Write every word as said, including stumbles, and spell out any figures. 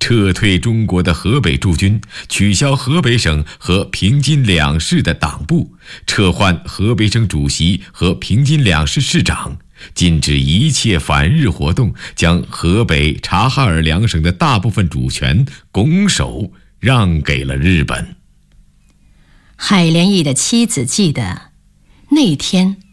撤退中国的河北驻军，取消河北省和平津两市的党部，撤换河北省主席和平津两市市长，禁止一切反日活动，将河北、察哈尔两省的大部分主权拱手让给了日本。 海莲义的妻子记得，那天